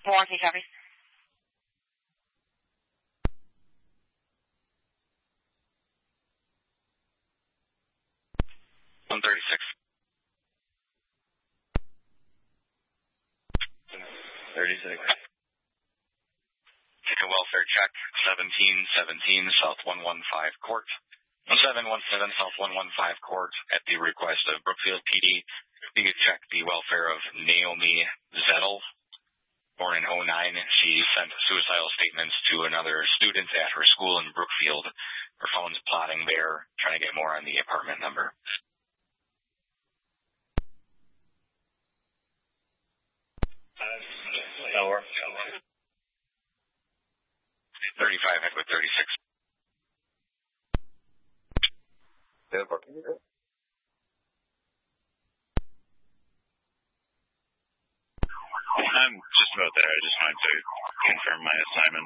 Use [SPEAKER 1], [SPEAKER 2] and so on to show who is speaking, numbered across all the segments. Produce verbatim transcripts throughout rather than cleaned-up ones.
[SPEAKER 1] Milwaukee, copy.
[SPEAKER 2] one thirty-six. thirty-six. Take a welfare check, seventeen seventeen South one one five Court. seven one seven South one one five Court at the request of Brookfield P D. You can check the welfare of Naomi Zettel. Born in oh nine, she sent suicidal statements to another student at her school in Brookfield. Her phone's plotting there, trying to get more on the apartment number.
[SPEAKER 3] That'll work.
[SPEAKER 2] thirty-five, head with thirty-six.
[SPEAKER 3] I'm just about there. I just wanted to confirm my assignment.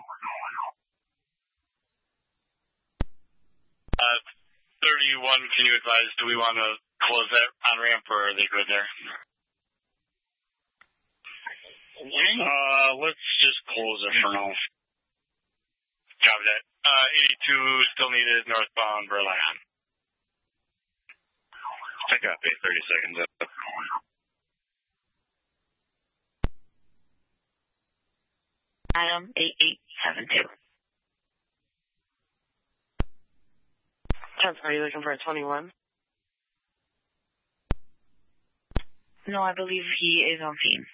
[SPEAKER 4] Uh, thirty-one, can you advise, do we want to close that on-ramp or are they good there?
[SPEAKER 5] Uh, let's just close it for now.
[SPEAKER 4] Copy that. Uh, eighty-two still needed northbound Berlin.
[SPEAKER 3] I copy. thirty seconds up.
[SPEAKER 1] Item eight eight seven two.
[SPEAKER 6] Are you looking for a twenty-one?
[SPEAKER 1] No, I believe he is on scene.